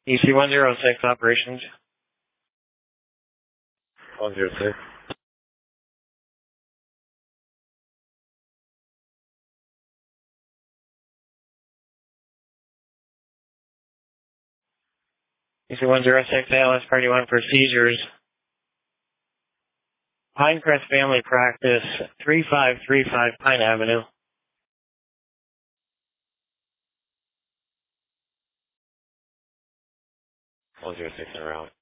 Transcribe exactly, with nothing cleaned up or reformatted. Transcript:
E C one zero six operations. one zero six. E C one zero six, A L S Party one for seizures. Pinecrest Family Practice, three five three five Pine Avenue. one zero six en route.